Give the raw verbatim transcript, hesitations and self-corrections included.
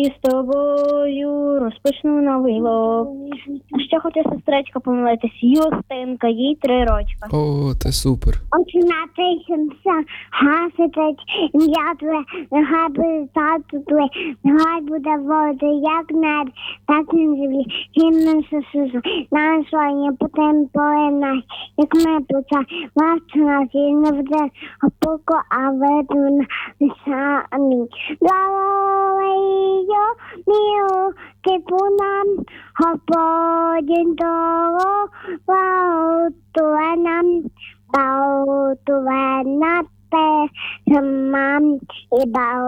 і з тобою розпочну новий лов. А ще хочу сестричка помилитись. Юстинка, їй три рочка. О, ти супер. Очі натисимся, гасить, ім'я твоє, нехай буде стату твоє, нехай буде вода, як небо, так і на землі. Гімн Ісусу, нам своє потім полинай, як ми плеча, власне нас, і не буде опоку, а видно на амінь. Благоволію, мію, типу нам, Господь дорогу, благотує нам, благотує на те, що мам і благо.